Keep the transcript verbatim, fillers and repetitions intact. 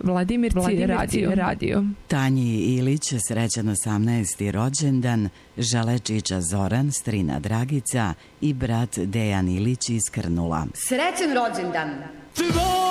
Vladimirci, Vladimirci radio. radio. Tanji Ilić srećan osamnaesti rođendan, žele čiča Zoran, strina Dragica i brat Dejan Ilić iz Krnula. Srećan rođendan!